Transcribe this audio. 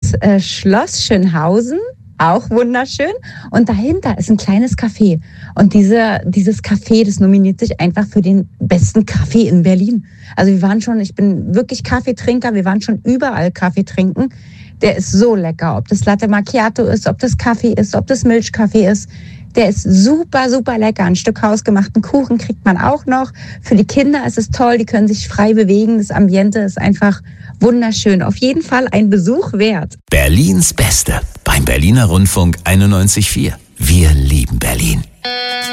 Schloss Schönhausen. Auch wunderschön. Und dahinter ist ein kleines Café. Und dieses Café, das nominiert sich einfach für den besten Kaffee in Berlin. Also ich bin wirklich Kaffeetrinker, wir waren schon überall Kaffee trinken. Der ist so lecker, ob das Latte Macchiato ist, ob das Kaffee ist, ob das Milchkaffee ist. Der ist super, super lecker. Ein Stück hausgemachten Kuchen kriegt man auch noch. Für die Kinder ist es toll, die können sich frei bewegen. Das Ambiente ist einfach wunderschön. Auf jeden Fall ein Besuch wert. Berlins Beste beim Berliner Rundfunk 91,4. Wir lieben Berlin.